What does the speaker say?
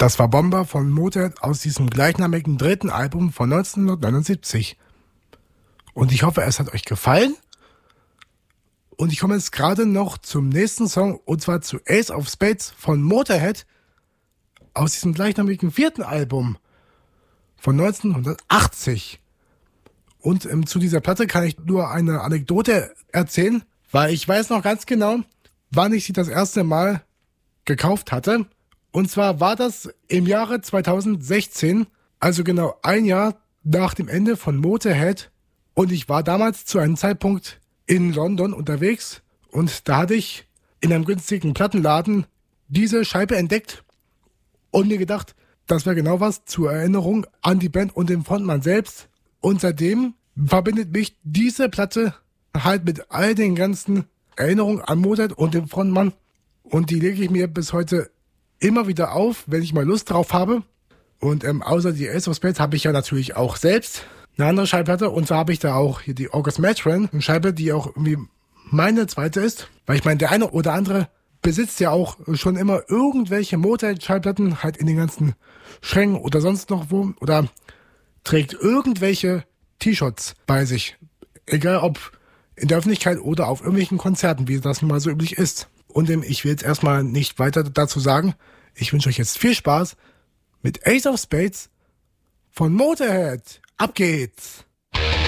Das war Bomber von Motorhead aus diesem gleichnamigen dritten Album von 1979. Und ich hoffe, es hat euch gefallen. Und ich komme jetzt gerade noch zum nächsten Song, und zwar zu Ace of Spades von Motorhead aus diesem gleichnamigen vierten Album von 1980. Und zu dieser Platte kann ich nur eine Anekdote erzählen, weil ich weiß noch ganz genau, wann ich sie das erste Mal gekauft hatte. Und zwar war das im Jahre 2016, also genau ein Jahr nach dem Ende von Motorhead. Und ich war damals zu einem Zeitpunkt in London unterwegs und da hatte ich in einem günstigen Plattenladen diese Scheibe entdeckt und mir gedacht, das wäre genau was zur Erinnerung an die Band und den Frontmann selbst. Und seitdem verbindet mich diese Platte halt mit all den ganzen Erinnerungen an Motorhead und den Frontmann. Und die lege ich mir bis heute immer wieder auf, wenn ich mal Lust drauf habe. Und außer die Ace of Spades habe ich ja natürlich auch selbst eine andere Schallplatte. Und zwar habe ich da auch hier die August Matron, eine Scheibe, die auch irgendwie meine zweite ist. Weil ich meine, der eine oder andere besitzt ja auch schon immer irgendwelche Motorhead-Schallplatten halt in den ganzen Schränken oder sonst noch wo. Oder trägt irgendwelche T-Shirts bei sich. Egal ob in der Öffentlichkeit oder auf irgendwelchen Konzerten, wie das nun mal so üblich ist. Und ich will jetzt erstmal nicht weiter dazu sagen. Ich wünsche euch jetzt viel Spaß mit Ace of Spades von Motorhead. Ab geht's!